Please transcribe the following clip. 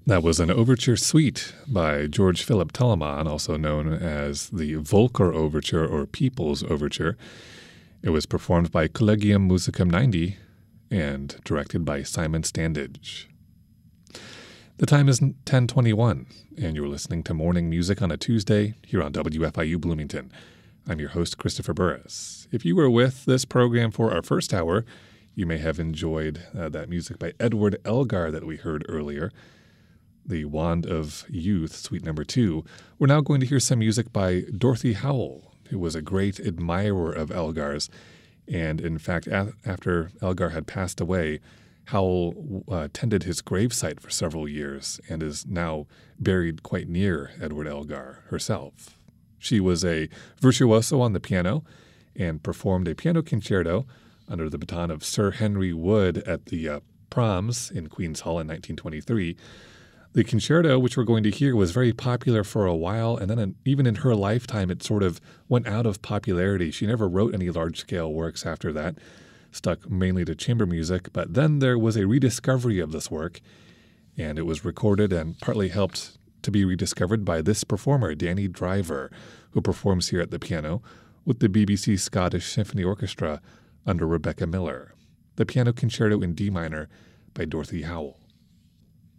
That was an overture suite by George Philip Telemann, also known as the Volker Overture or People's Overture. It was performed by Collegium Musicum 90 and directed by Simon Standage. The time is 10:21, and you're listening to Morning Music on a Tuesday here on WFIU Bloomington. I'm your host, Christopher Burris. If you were with this program for our first hour, you may have enjoyed that music by Edward Elgar that we heard earlier, the Wand of Youth, Suite Number 2. We're now going to hear some music by Dorothy Howell, who was a great admirer of Elgar's. And in fact, after Elgar had passed away, Howell tended his gravesite for several years and is now buried quite near Edward Elgar herself. She was a virtuoso on the piano and performed a piano concerto under the baton of Sir Henry Wood at the Proms in Queen's Hall in 1923. The concerto, which we're going to hear, was very popular for a while, and then even in her lifetime, it sort of went out of popularity. She never wrote any large-scale works after that, stuck mainly to chamber music, but then there was a rediscovery of this work, and it was recorded and partly helped to be rediscovered by this performer, Danny Driver, who performs here at the piano with the BBC Scottish Symphony Orchestra under Rebecca Miller. The Piano Concerto in D minor by Dorothy Howell.